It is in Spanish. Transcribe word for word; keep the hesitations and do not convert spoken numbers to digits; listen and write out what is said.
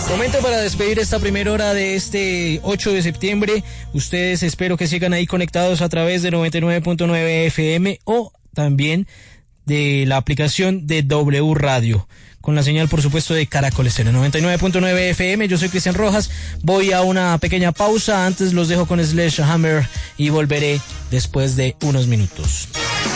Momento para despedir esta primera hora de este ocho de septiembre. Ustedes espero que sigan ahí conectados a través de noventa y nueve punto nueve F M o también de la aplicación de W Radio, con la señal por supuesto de Caracol Estéreo noventa y nueve punto nueve F M. Yo soy Cristian Rojas, voy a una pequeña pausa, antes los dejo con Sledgehammer y volveré después de unos minutos.